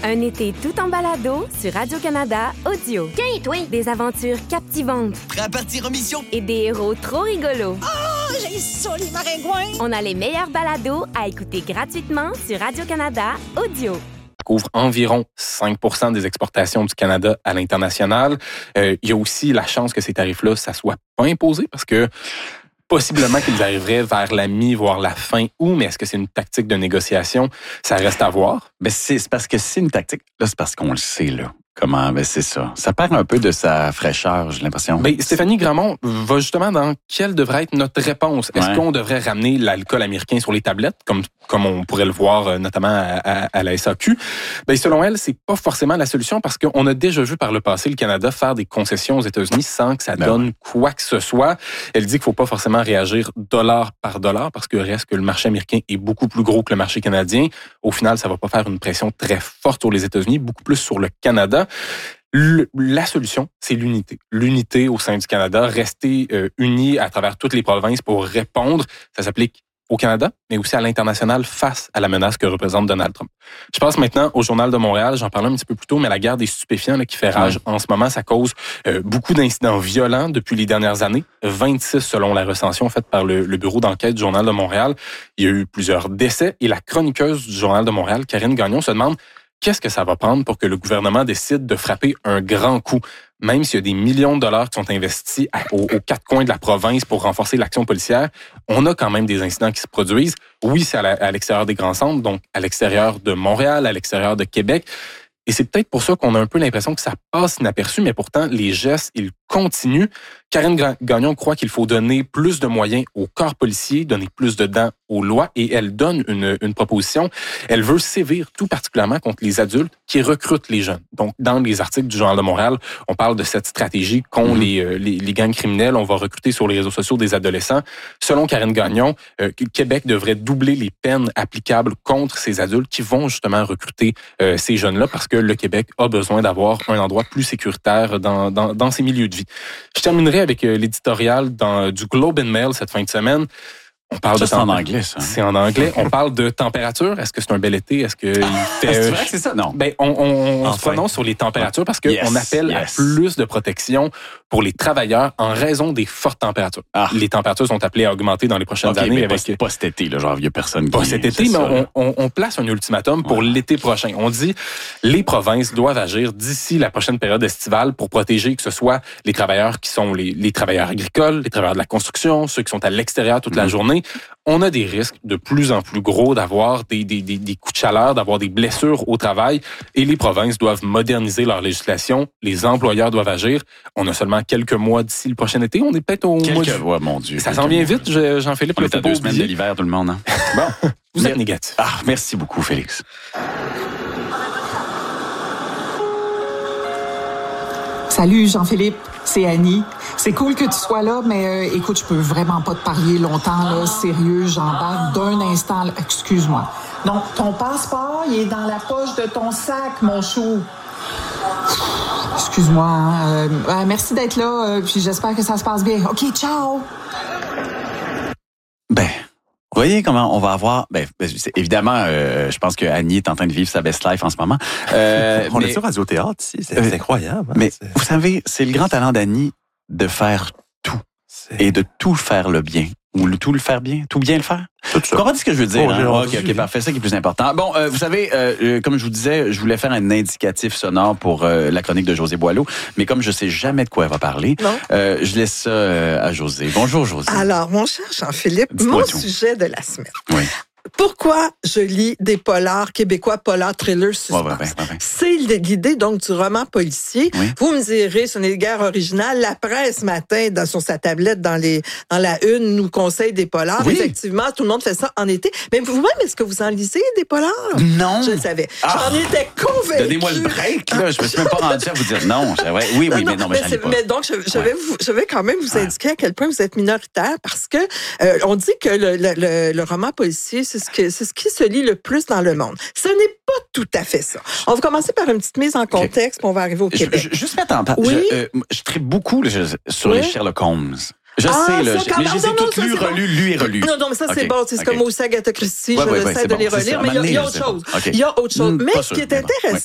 Un été tout en balado sur Radio-Canada Audio. Tiens, toi! Des aventures captivantes. Prêt à partir en mission? Et des héros trop rigolos. Oh, j'ai ça, les maringouins! On a les meilleurs balados à écouter gratuitement sur Radio-Canada Audio. Couvre environ 5% des exportations du Canada à l'international. Il y a aussi la chance que ces tarifs-là, ça soit pas imposé parce que possiblement qu'ils arriveraient vers la mi, voire la fin août, mais est-ce que c'est une tactique de négociation? Ça reste à voir. Ben c'est parce que c'est une tactique. Là, c'est parce qu'on le sait, là. Comment? Ben c'est ça. Ça perd un peu de sa fraîcheur, j'ai l'impression. Ben, Stéphanie Gramont va justement dans quelle devrait être notre réponse. Est-ce qu'on devrait ramener l'alcool américain sur les tablettes, comme on pourrait le voir notamment à la SAQ? Ben, selon elle, c'est pas forcément la solution parce qu'on a déjà vu par le passé le Canada faire des concessions aux États-Unis sans que ça donne quoi que ce soit. Elle dit qu'il faut pas forcément réagir dollar par dollar parce que reste que le marché américain est beaucoup plus gros que le marché canadien. Au final, ça va pas faire une pression très forte sur les États-Unis, beaucoup plus sur le Canada. La solution, c'est l'unité. L'unité au sein du Canada, rester unis à travers toutes les provinces pour répondre. Ça s'applique au Canada, mais aussi à l'international face à la menace que représente Donald Trump. Je passe maintenant au Journal de Montréal. J'en parlais un petit peu plus tôt, mais la guerre des stupéfiants qui fait rage en ce moment, ça cause beaucoup d'incidents violents depuis les dernières années. 26 selon la recension faite par le bureau d'enquête du Journal de Montréal. Il y a eu plusieurs décès et la chroniqueuse du Journal de Montréal, Karine Gagnon, se demande qu'est-ce que ça va prendre pour que le gouvernement décide de frapper un grand coup, même s'il y a des millions de dollars qui sont investis aux quatre coins de la province pour renforcer l'action policière. On a quand même des incidents qui se produisent. Oui, c'est à l'extérieur des grands centres, donc à l'extérieur de Montréal, à l'extérieur de Québec. Et c'est peut-être pour ça qu'on a un peu l'impression que ça passe inaperçu, mais pourtant, les gestes, ils continuent. Karine Gagnon croit qu'il faut donner plus de moyens au corps policier, donner plus de dents aux lois, et elle donne une proposition. Elle veut sévir tout particulièrement contre les adultes qui recrutent les jeunes. Donc, dans les articles du Journal de Montréal, on parle de cette stratégie contre les gangs criminels. On va recruter sur les réseaux sociaux des adolescents. Selon Karine Gagnon, Québec devrait doubler les peines applicables contre ces adultes qui vont justement recruter ces jeunes-là parce que le Québec a besoin d'avoir un endroit plus sécuritaire dans ses milieux de vie. Je terminerai avec l'éditorial du Globe and Mail cette fin de semaine. On parle c'est en anglais, ça. C'est en anglais. On parle de température. Est-ce que c'est un bel été? Est-ce que il fait... C'est vrai que c'est ça? Non. Ben, on se prononce sur les températures parce qu'on appelle à plus de protection pour les travailleurs en raison des fortes températures. Les températures sont appelées à augmenter dans les prochaines années. Mais pas cet été, là, genre, il n'y a personne pas cet été, mais on place un ultimatum pour l'été prochain. On dit les provinces doivent agir d'ici la prochaine période estivale pour protéger que ce soit les travailleurs qui sont les travailleurs agricoles, les travailleurs de la construction, ceux qui sont à l'extérieur toute la journée. On a des risques de plus en plus gros d'avoir des coups de chaleur, d'avoir des blessures au travail et les provinces doivent moderniser leur législation. Les employeurs doivent agir. On a seulement quelques mois d'ici le prochain été. On est peut-être au mois de... Ouais, mon Dieu. Ça s'en vient vite, Jean-Philippe. On est à 2 semaines de l'hiver, tout le monde. Hein? Bon, vous êtes négatif. Merci beaucoup, Félix. Salut Jean-Philippe, c'est Annie. C'est cool que tu sois là, mais écoute, je peux vraiment pas te parler longtemps, là. Sérieux, j'embarque d'un instant. Là. Excuse-moi. Non, ton passeport, il est dans la poche de ton sac, mon chou. Excuse-moi. Hein. Merci d'être là, puis j'espère que ça se passe bien. OK, ciao! Vous voyez comment on va avoir... évidemment, je pense que Annie est en train de vivre sa best life en ce moment. On est sur Radio-Théâtre ici, c'est incroyable. Hein? Mais vous savez, c'est le grand talent d'Annie de faire tout et de tout faire le bien. Ou tout le faire bien, tout bien le faire. Tout ça. Vous comprenez ce que je veux dire? OK, parfait. C'est ça qui est plus important. Bon, vous savez, comme je vous disais, je voulais faire un indicatif sonore pour la chronique de Josée Boileau, mais comme je sais jamais de quoi elle va parler, je laisse ça à Josée. Bonjour, Josée. Alors, mon cher Jean-Philippe, mon sujet de la semaine. Oui. Pourquoi je lis des polars québécois, polars, thrillers, suspense? C'est l'idée, donc, du roman policier. Oui. Vous me direz, ce n'est une guerre originale. La presse, ce matin, sur sa tablette, dans la une, nous conseille des polars. Oui. Effectivement, tout le monde fait ça en été. Mais vous-même, est-ce que vous en lisez des polars? Non. Je le savais. J'en étais convaincue. Donnez-moi le break, là. Je me suis même pas rendu à vous dire non. Oui, mais j'en ai pas. Mais donc, je vais quand même vous indiquer à quel point vous êtes minoritaire parce que on dit que le roman policier, c'est ce qui se lit le plus dans le monde. Ce n'est pas tout à fait ça. On va commencer par une petite mise en contexte, puis on va arriver au Québec. Juste mettre en place. Oui? Je tripe beaucoup sur les Sherlock Holmes. Je sais, là. Mais je les ai toutes lues, relues et relues. Non, mais ça, c'est bon. C'est comme aussi Agatha Christie. Je essaie de les relire. Mais il y a autre chose. Il y a autre chose. Mais ce qui est intéressant,